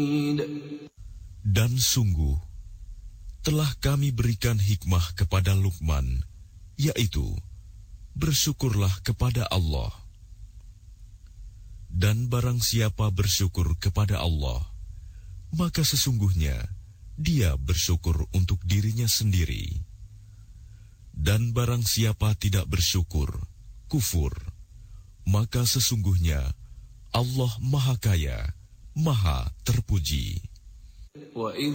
Dan sungguh, telah kami berikan hikmah kepada Luqman, yaitu, bersyukurlah kepada Allah. Dan barang siapa bersyukur kepada Allah, maka sesungguhnya dia bersyukur untuk dirinya sendiri. Dan barang siapa tidak bersyukur, kufur, maka sesungguhnya Allah Maha Kaya, Maha Terpuji.